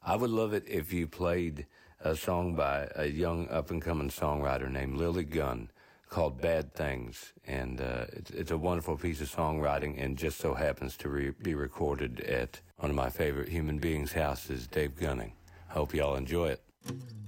I would love it if you played a song by a young up-and-coming songwriter named Lily Gunn called Bad Things. And it's a wonderful piece of songwriting and just so happens to be recorded at one of my favorite human beings' houses, Dave Gunning. Hope y'all enjoy it.